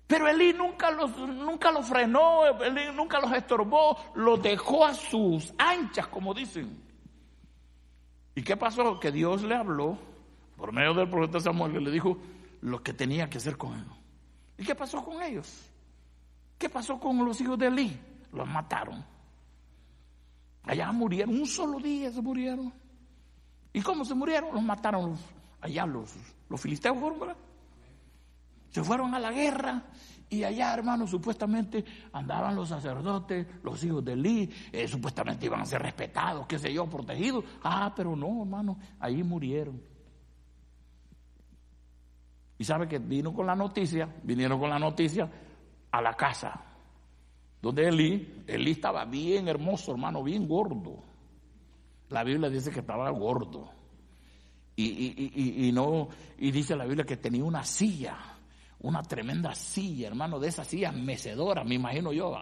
Pero Elí nunca los frenó, Elí nunca los estorbó, los dejó a sus anchas, como dicen. ¿Y qué pasó? Que Dios le habló por medio del profeta Samuel y le dijo lo que tenía que hacer con él. ¿Y qué pasó con ellos? ¿Qué pasó con los hijos de Elí? Los mataron. Allá murieron, un solo día se murieron. ¿Y cómo se murieron? Los mataron allá los filisteos, ¿verdad? Se fueron a la guerra y allá, hermanos, supuestamente andaban los sacerdotes, los hijos de Elí, supuestamente iban a ser respetados, qué sé yo, protegidos. Pero no, hermanos, ahí murieron. Y sabe que vinieron con la noticia a la casa, donde Elí estaba bien hermoso, hermano, bien gordo. La Biblia dice que estaba gordo. Y dice la Biblia que tenía una silla, una tremenda silla, hermano, de esas sillas mecedoras, me imagino yo,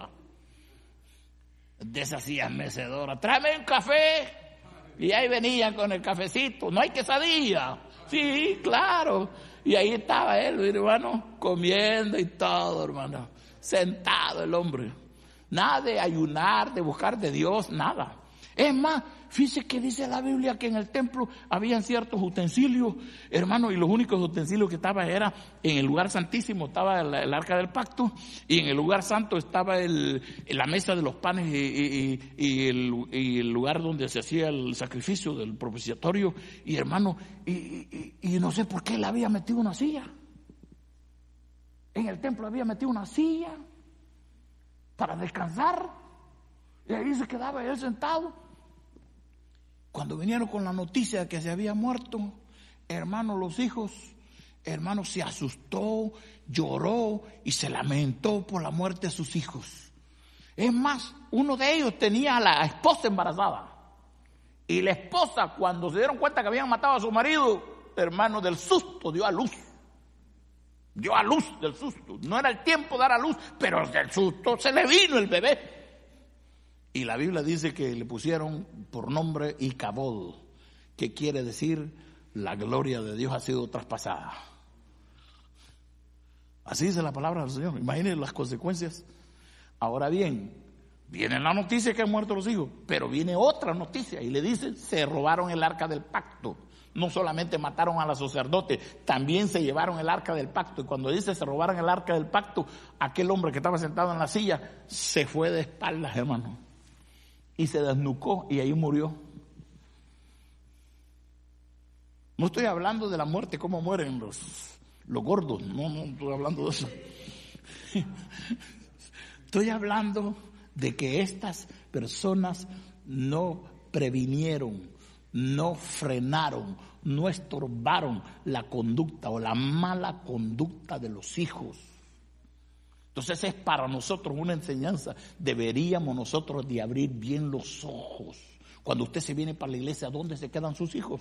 de esas sillas mecedoras. Tráeme un café. Y ahí venían con el cafecito. No hay quesadilla. Sí, claro. Y ahí estaba él, hermano, comiendo y todo, hermano. Sentado el hombre. Nada de ayunar, de buscar de Dios, nada. Es más, fíjese que dice la Biblia que en el templo habían ciertos utensilios, hermano, y los únicos utensilios que estaban era en el lugar santísimo estaba el arca del pacto, y en el lugar santo estaba la mesa de los panes y el lugar donde se hacía el sacrificio del propiciatorio, y hermano, y no sé por qué le había metido una silla. En el templo había metido una silla para descansar, y ahí se quedaba él sentado. Cuando vinieron con la noticia de que se había muerto, hermano, los hijos, hermano, se asustó, lloró y se lamentó por la muerte de sus hijos. Es más, uno de ellos tenía a la esposa embarazada. Y la esposa, cuando se dieron cuenta que habían matado a su marido, hermano, del susto dio a luz. Dio a luz del susto. No era el tiempo de dar a luz, pero del susto se le vino el bebé. Y la Biblia dice que le pusieron por nombre Icabod, que quiere decir la gloria de Dios ha sido traspasada. Así dice la palabra del Señor. Imaginen las consecuencias. Ahora bien, viene la noticia que han muerto los hijos, pero viene otra noticia y le dicen se robaron el arca del pacto. No solamente mataron a los sacerdotes, también se llevaron el arca del pacto. Y cuando dice se robaron el arca del pacto, aquel hombre que estaba sentado en la silla se fue de espaldas, hermano. Y se desnucó y ahí murió. No estoy hablando de la muerte, cómo mueren los gordos. No estoy hablando de eso. Estoy hablando de que estas personas no previnieron, no frenaron, no estorbaron la conducta o la mala conducta de los hijos. Entonces es para nosotros una enseñanza. Deberíamos nosotros de abrir bien los ojos. Cuando usted se viene para la iglesia, ¿dónde se quedan sus hijos?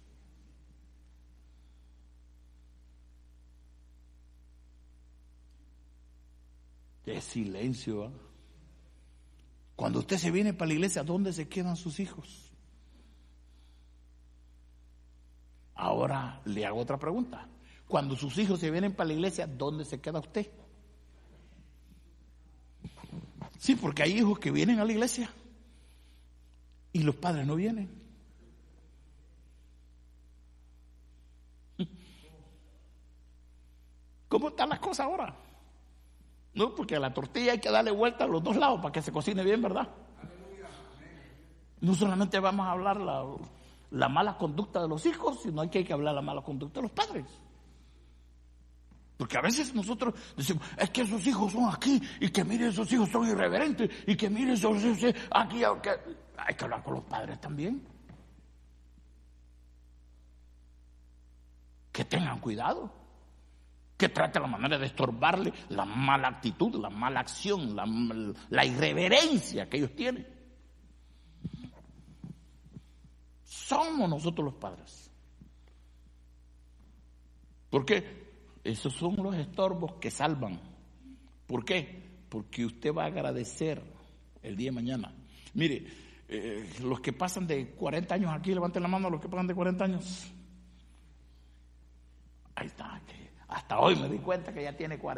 ¡Qué silencio! ¿Eh? Cuando usted se viene para la iglesia, ¿dónde se quedan sus hijos? Ahora le hago otra pregunta. Cuando sus hijos se vienen para la iglesia, ¿dónde se queda usted? Sí, porque hay hijos que vienen a la iglesia y los padres no vienen. ¿Cómo están las cosas ahora? No, porque a la tortilla hay que darle vuelta a los dos lados para que se cocine bien, ¿verdad? No solamente vamos a hablar la mala conducta de los hijos, sino hay que hablar la mala conducta de los padres. Porque a veces nosotros decimos, es que esos hijos son aquí, y que miren, esos hijos son irreverentes, y que miren, esos hijos aquí. Hay que hablar con los padres también. Que tengan cuidado. Que traten la manera de estorbarle la mala actitud, la mala acción, la irreverencia que ellos tienen. Somos nosotros los padres. ¿Por qué? Esos son los estorbos que salvan. ¿Por qué? Porque usted va a agradecer el día de mañana. Mire, los que pasan de 40 años aquí, levanten la mano a los que pasan de 40 años. Ahí está. Hasta hoy me di cuenta que ya tiene 40.